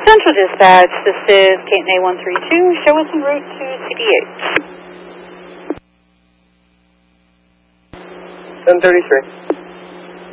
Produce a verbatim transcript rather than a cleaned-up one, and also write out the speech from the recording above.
Central Dispatch, this is Cape May one three two. Show us en route to C D H. ten thirty-three.